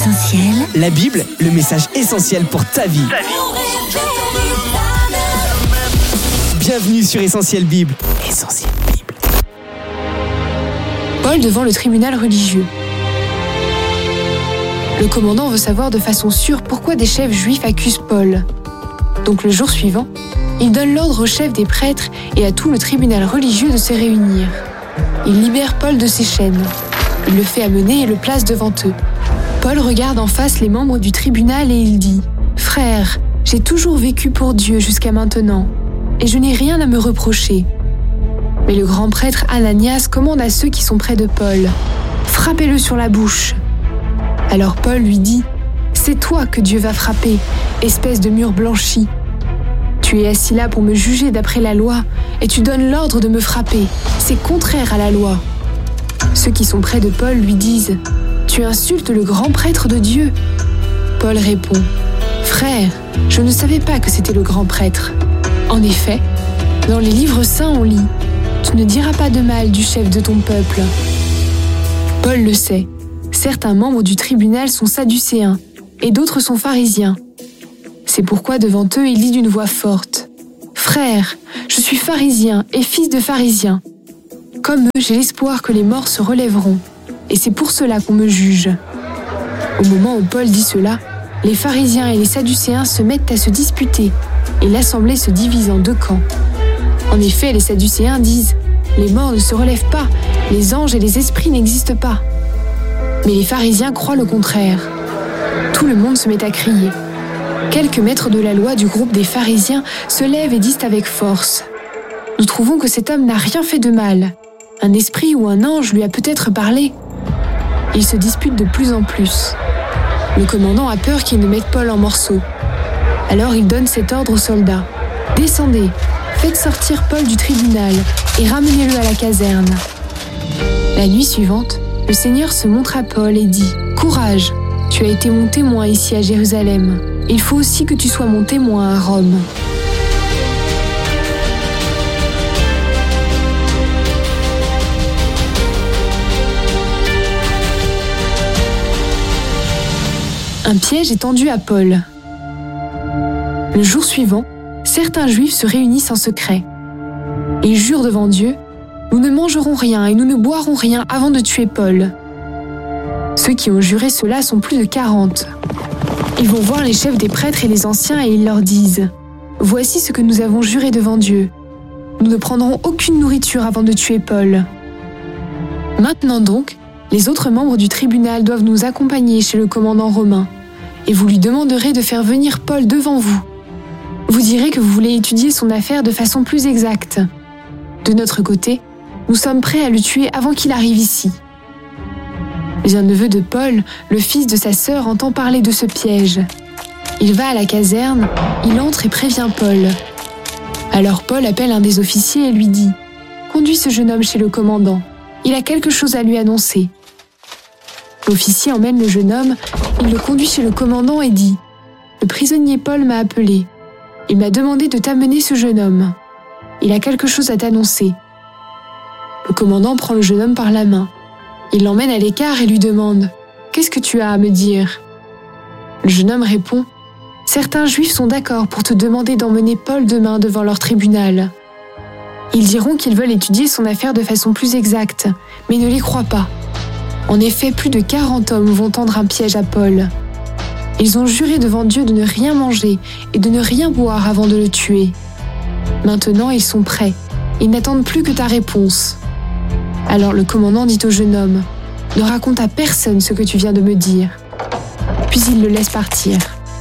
Essentiel. La Bible, le message essentiel pour ta vie. Bienvenue sur Essentiel Bible. Essentiel Bible. Paul devant le tribunal religieux. Le commandant veut savoir de façon sûre pourquoi des chefs juifs accusent Paul. Donc le jour suivant, il donne l'ordre aux chefs des prêtres et à tout le tribunal religieux de se réunir. Il libère Paul de ses chaînes. Il le fait amener et le place devant eux. Paul regarde en face les membres du tribunal et il dit « Frères, j'ai toujours vécu pour Dieu jusqu'à maintenant, et je n'ai rien à me reprocher. » Mais le grand prêtre Ananias commande à ceux qui sont près de Paul « Frappez-le sur la bouche !» Alors Paul lui dit « C'est toi que Dieu va frapper, espèce de mur blanchi. Tu es assis là pour me juger d'après la loi, et tu donnes l'ordre de me frapper. C'est contraire à la loi. » Ceux qui sont près de Paul lui disent « Tu insultes le grand prêtre de Dieu !» Paul répond « Frère, je ne savais pas que c'était le grand prêtre. En effet, dans les livres saints on lit « Tu ne diras pas de mal du chef de ton peuple. » Paul le sait. Certains membres du tribunal sont sadducéens et d'autres sont pharisiens. C'est pourquoi devant eux il dit d'une voix forte « Frères, je suis pharisien et fils de pharisien. Comme eux, j'ai l'espoir que les morts se relèveront, et c'est pour cela qu'on me juge. » Au moment où Paul dit cela, les pharisiens et les sadducéens se mettent à se disputer, et l'assemblée se divise en deux camps. En effet, les sadducéens disent « Les morts ne se relèvent pas, les anges et les esprits n'existent pas. » Mais les pharisiens croient le contraire. Tout le monde se met à crier. Quelques maîtres de la loi du groupe des pharisiens se lèvent et disent avec force « Nous trouvons que cet homme n'a rien fait de mal. Un esprit ou un ange lui a peut-être parlé. » Ils se disputent de plus en plus. Le commandant a peur qu'ils ne mettent Paul en morceaux. Alors il donne cet ordre aux soldats. « Descendez, faites sortir Paul du tribunal et ramenez-le à la caserne. » La nuit suivante, le Seigneur se montre à Paul et dit « Courage, tu as été mon témoin ici à Jérusalem. Il faut aussi que tu sois mon témoin à Rome. » Un piège est tendu à Paul. Le jour suivant, certains Juifs se réunissent en secret. Ils jurent devant Dieu « Nous ne mangerons rien et nous ne boirons rien avant de tuer Paul. » Ceux qui ont juré cela sont plus de 40. Ils vont voir les chefs des prêtres et les anciens et ils leur disent « Voici ce que nous avons juré devant Dieu. Nous ne prendrons aucune nourriture avant de tuer Paul. » Maintenant donc, les autres membres du tribunal doivent nous accompagner chez le commandant romain, et vous lui demanderez de faire venir Paul devant vous. Vous direz que vous voulez étudier son affaire de façon plus exacte. De notre côté, nous sommes prêts à le tuer avant qu'il arrive ici. Mais un neveu de Paul, le fils de sa sœur, entend parler de ce piège. Il va à la caserne, il entre et prévient Paul. Alors Paul appelle un des officiers et lui dit « Conduis ce jeune homme chez le commandant, il a quelque chose à lui annoncer. » L'officier emmène le jeune homme, il le conduit chez le commandant et dit « Le prisonnier Paul m'a appelé. Il m'a demandé de t'amener ce jeune homme. Il a quelque chose à t'annoncer. » Le commandant prend le jeune homme par la main. Il l'emmène à l'écart et lui demande « Qu'est-ce que tu as à me dire ?» Le jeune homme répond « Certains Juifs sont d'accord pour te demander d'emmener Paul demain devant leur tribunal. Ils diront qu'ils veulent étudier son affaire de façon plus exacte, mais ne les crois pas. En effet, plus de 40 hommes vont tendre un piège à Paul. Ils ont juré devant Dieu de ne rien manger et de ne rien boire avant de le tuer. Maintenant, ils sont prêts. Ils n'attendent plus que ta réponse. » Alors le commandant dit au jeune homme « Ne raconte à personne ce que tu viens de me dire. » Puis il le laisse partir.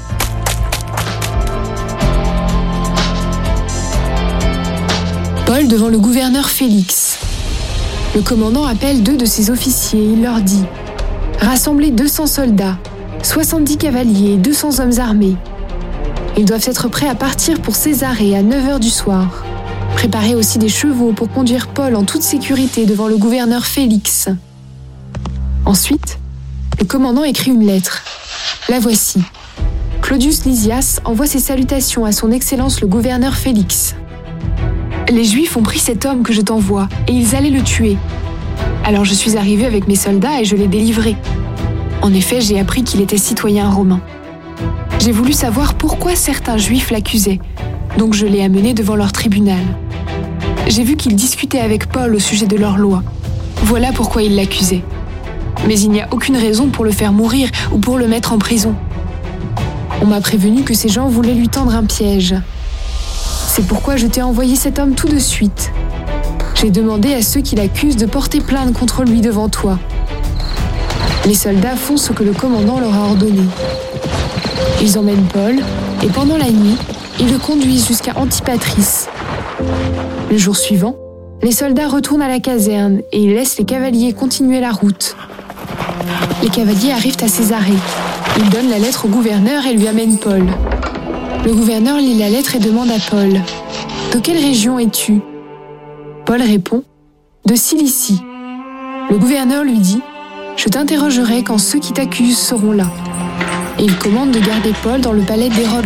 Paul devant le gouverneur Félix. Le commandant appelle 2 de ses officiers et il leur dit « Rassemblez 200 soldats, 70 cavaliers et 200 hommes armés. Ils doivent être prêts à partir pour Césarée à 9h du soir. Préparez aussi des chevaux pour conduire Paul en toute sécurité devant le gouverneur Félix. » Ensuite, le commandant écrit une lettre. La voici. Claudius Lysias envoie ses salutations à son Excellence le gouverneur Félix. Les Juifs ont pris cet homme que je t'envoie, et ils allaient le tuer. Alors je suis arrivé avec mes soldats et je l'ai délivré. En effet, j'ai appris qu'il était citoyen romain. J'ai voulu savoir pourquoi certains juifs l'accusaient, donc je l'ai amené devant leur tribunal. J'ai vu qu'ils discutaient avec Paul au sujet de leur loi. Voilà pourquoi ils l'accusaient. Mais il n'y a aucune raison pour le faire mourir ou pour le mettre en prison. On m'a prévenu que ces gens voulaient lui tendre un piège. C'est pourquoi je t'ai envoyé cet homme tout de suite. J'ai demandé à ceux qui l'accusent de porter plainte contre lui devant toi. Les soldats font ce que le commandant leur a ordonné. Ils emmènent Paul et pendant la nuit, ils le conduisent jusqu'à Antipatris. Le jour suivant, les soldats retournent à la caserne et ils laissent les cavaliers continuer la route. Les cavaliers arrivent à Césarée. Ils donnent la lettre au gouverneur et lui amènent Paul. Le gouverneur lit la lettre et demande à Paul « De quelle région es-tu » Paul répond « De Cilicie ». Le gouverneur lui dit « Je t'interrogerai quand ceux qui t'accusent seront là ». Et il commande de garder Paul dans le palais d'Hérode